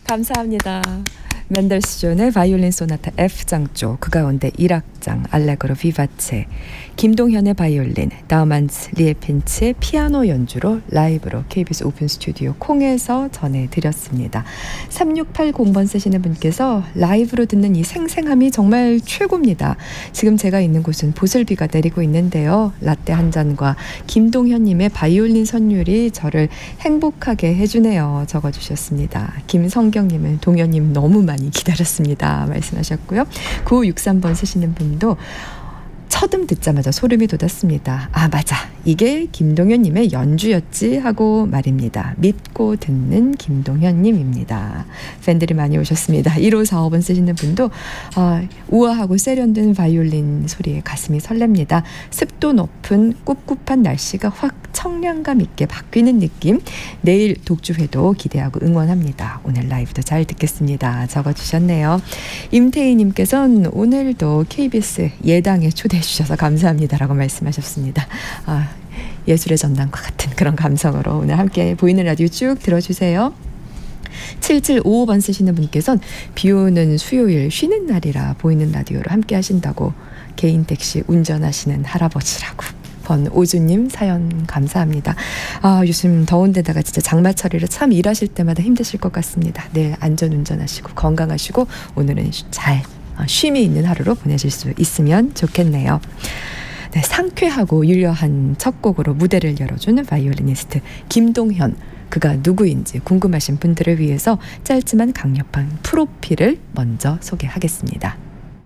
감사합니다. 멘델스존의 바이올린 소나타 F장조, 그 가운데 1악장 알레그로 비바체, 김동현의 바이올린, 다우만츠 리에핀츠의 피아노 연주로 라이브로 KBS 오픈 스튜디오 콩에서 전해드렸습니다. 3680번 쓰시는 분께서 라이브로 듣는 이 생생함이 정말 최고입니다. 지금 제가 있는 곳은 보슬비가 내리고 있는데요. 라떼 한 잔과 김동현님의 바이올린 선율이 저를 행복하게 해주네요. 적어주셨습니다. 김성경님은 동현님 너무 많이 기다렸습니다 말씀하셨고요. 9563번 쓰시는 분도 처음 듣자마자 소름이 돋았습니다. 아 맞아, 이게 김동현님의 연주였지 하고 말입니다. 믿고 듣는 김동현님입니다. 팬들이 많이 오셨습니다. 1545번 쓰시는 분도 우아하고 세련된 바이올린 소리에 가슴이 설렙니다. 습도 높은 꿉꿉한 날씨가 확 청량감 있게 바뀌는 느낌. 내일 독주회도 기대하고 응원합니다. 오늘 라이브도 잘 듣겠습니다. 적어주셨네요. 임태희님께서는 오늘도 KBS 예당에 초대해 주셔서 감사합니다라고 말씀하셨습니다. 예술의 전당과 같은 그런 감성으로 오늘 함께 보이는 라디오 쭉 들어주세요. 7755번 쓰시는 분께서는 비오는 수요일 쉬는 날이라 보이는 라디오로 함께 하신다고 개인 택시 운전하시는 할아버지라고. 번오주님 사연 감사합니다. 요즘 더운 데다가 진짜 장마철이라 참 일하실 때마다 힘드실 것 같습니다. 내일 안전운전하시고 건강하시고 오늘은 잘 쉼이 있는 하루로 보내실 수 있으면 좋겠네요. 네, 상쾌하고 유려한 첫 곡으로 무대를 열어주는 바이올리니스트 김동현. 그가 누구인지 궁금하신 분들을 위해서 짧지만 강력한 프로필을 먼저 소개하겠습니다.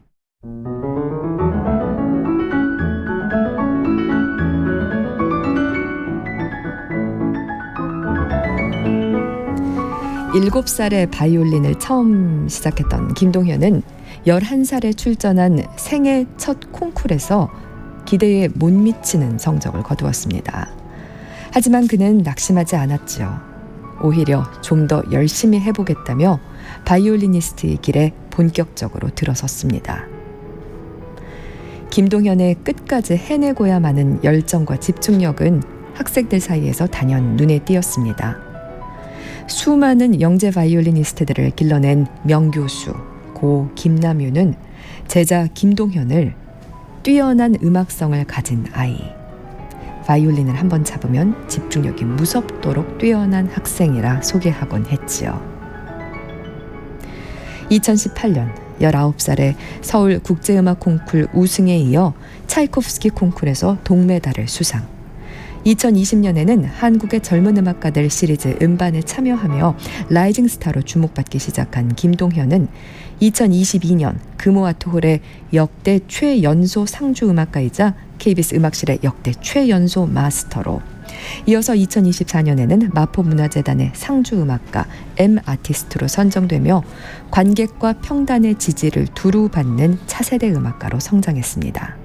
일곱 살에 바이올린을 처음 시작했던 김동현은 11살에 출전한 생애 첫 콩쿨에서 기대에 못 미치는 성적을 거두었습니다. 하지만 그는 낙심하지 않았지요. 오히려 좀 더 열심히 해보겠다며 바이올리니스트의 길에 본격적으로 들어섰습니다. 김동현의 끝까지 해내고야마는 열정과 집중력은 학생들 사이에서 단연 눈에 띄었습니다. 수많은 영재 바이올리니스트들을 길러낸 명교수 고 김남유는 제자 김동현을 뛰어난 음악성을 가진 아이, 바이올린을 한번 잡으면 집중력이 무섭도록 뛰어난 학생이라 소개하곤 했지요. 2018년 19살에 서울 국제음악 콩쿨 우승에 이어 차이코프스키 콩쿨에서 동메달을 수상. 2020년에는 한국의 젊은 음악가들 시리즈 음반에 참여하며 라이징 스타로 주목받기 시작한 김동현은 2022년 금호아트홀의 역대 최연소 상주 음악가이자 KBS 음악실의 역대 최연소 마스터로, 이어서 2024년에는 마포문화재단의 상주 음악가 M 아티스트로 선정되며 관객과 평단의 지지를 두루 받는 차세대 음악가로 성장했습니다.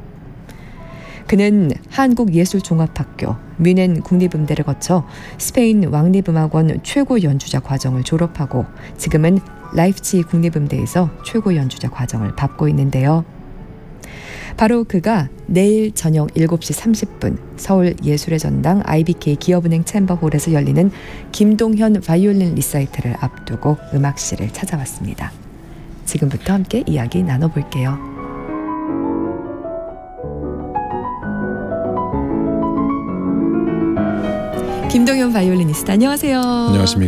그는 한국예술종합학교, 뮌헨 국립음대를 거쳐 스페인 왕립음악원 최고 연주자 과정을 졸업하고 지금은 라이프치히 국립음대에서 최고 연주자 과정을 밟고 있는데요. 바로 그가 내일 저녁 7시 30분 서울 예술의 전당 IBK 기업은행 챔버홀에서 열리는 김동현 바이올린 리사이트를 앞두고 음악실을 찾아왔습니다. 지금부터 함께 이야기 나눠볼게요. 김동현 바이올리니스트, 안녕하세요. 안녕하십니까.